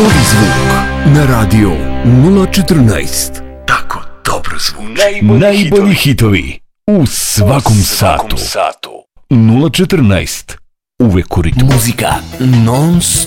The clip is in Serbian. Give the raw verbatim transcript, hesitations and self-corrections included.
Novi zvuk na radio nula četrnaest. Tako dobro zvuči. Najbolji, Najbolji hitovi u svakom, u svakom satu. satu. nula četrnaest. Uvek u ritmu. Muzika non